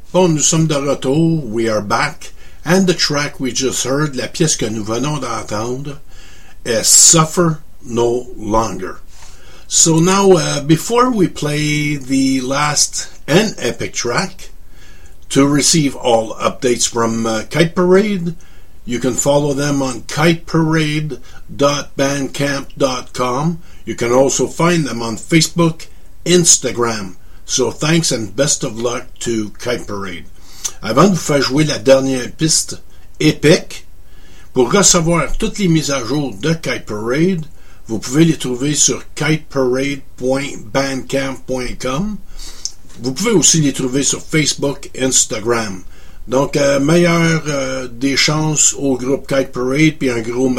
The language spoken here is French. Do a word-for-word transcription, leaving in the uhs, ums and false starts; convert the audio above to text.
Bon, nous sommes de retour. We are back. And the track we just heard, la pièce que nous venons d'entendre, is Suffer No Longer. So now, uh, before we play the last and epic track, to receive all updates from uh, Kite Parade, you can follow them on kite parade dot bandcamp dot com. You can also find them on Facebook, Instagram. So thanks and best of luck to Kite Parade. Avant de vous faire jouer la dernière piste épique, pour recevoir toutes les mises à jour de Kite Parade, vous pouvez les trouver sur kite parade point bandcamp point com. Vous pouvez aussi les trouver sur Facebook, Instagram. Donc, euh, meilleure euh, des chances au groupe Kite Parade, puis un gros